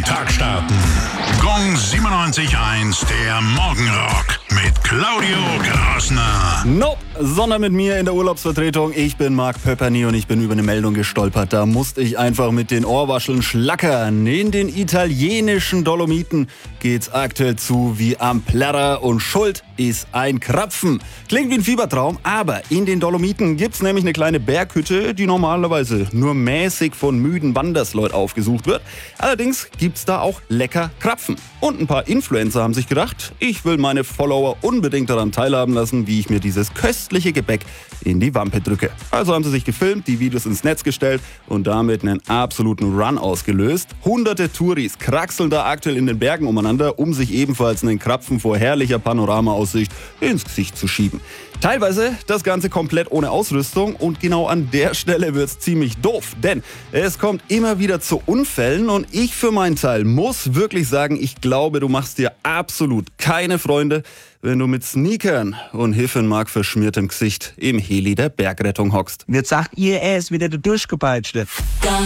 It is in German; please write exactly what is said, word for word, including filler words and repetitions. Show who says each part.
Speaker 1: den Tag starten. Gong siebenundneunzig Komma eins, der Morgenrock mit Claudio Grassner.
Speaker 2: Nope, sondern mit mir in der Urlaubsvertretung. Ich bin Marc Pöpperny und ich bin über eine Meldung gestolpert. Da musste ich einfach mit den Ohrwascheln schlackern. In den italienischen Dolomiten geht's aktuell zu wie am Plärrer und schuld ist ein Krapfen. Klingt wie ein Fiebertraum, aber in den Dolomiten gibt's nämlich eine kleine Berghütte, die normalerweise nur mäßig von müden Wandersleut aufgesucht wird. Allerdings gibt's da auch lecker Krapfen. Und ein paar Influencer haben sich gedacht, ich will meine Follower unbedingt daran teilhaben lassen, wie ich mir dieses köstliche Gebäck in die Wampe drücke. Also haben sie sich gefilmt, die Videos ins Netz gestellt und damit einen absoluten Run ausgelöst. Hunderte Touris kraxeln da aktuell in den Bergen umeinander, um sich ebenfalls einen Krapfen vor herrlicher Panoramaaussicht ins Gesicht zu schieben. Teilweise das Ganze komplett ohne Ausrüstung und genau an der Stelle wird's ziemlich doof, denn es kommt immer wieder zu Unfällen und ich für meinen Teil muss wirklich sagen, ich glaube, du machst dir absolut keine Freunde, wenn du mit Sneakern und Hiffenmark verschmiertem Gesicht im Heli der Bergrettung hockst.
Speaker 3: Und jetzt sagt ihr, er ist wieder der Durchgepeitschte.